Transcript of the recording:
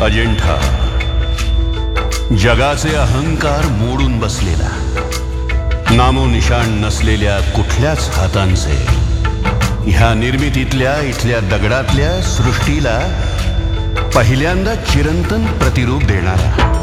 अजिंठा जगाचे अहंकार मोडून बसलेला, नामोनिशाण नसलेल्या कुठल्याच हातांचे, ह्या निर्मितीतल्या इथल्या दगडातल्या सृष्टीला पहिल्यांदा चिरंतन प्रतिरूप देणारा